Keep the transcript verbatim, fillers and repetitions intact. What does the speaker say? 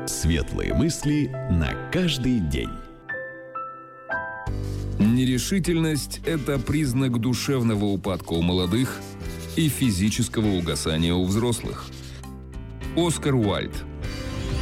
Светлые мысли на каждый день. Нерешительность – это признак душевного упадка у молодых и физического угасания у взрослых. Оскар Уайльд.